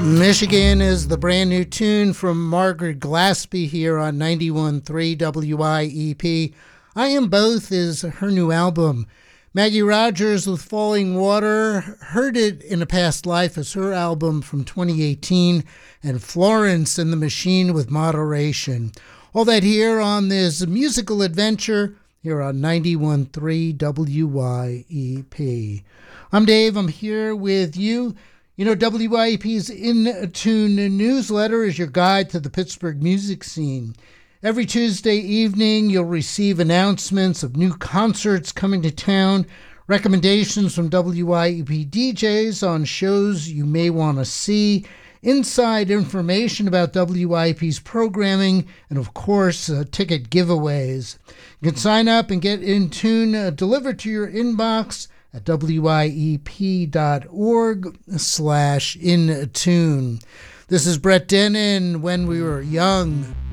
Michigan is the brand new tune from Margaret Glaspie here on 91.3 WIEP. I Am Both is her new album. Maggie Rogers with Falling Water heard it in a past life as her album from 2018, and Florence and the Machine with Moderation. All that here on this musical adventure here on 91.3 WIEP. I'm Dave. I'm here with you. You know, WIEP's In Tune newsletter is your guide to the Pittsburgh music scene. Every Tuesday evening, you'll receive announcements of new concerts coming to town, recommendations from WIEP DJs on shows you may want to see, inside information about WIEP's programming, and of course, ticket giveaways. You can sign up and get In Tune delivered to your inbox at wiep.org/intune. This is Brett Dennen, When We Were Young.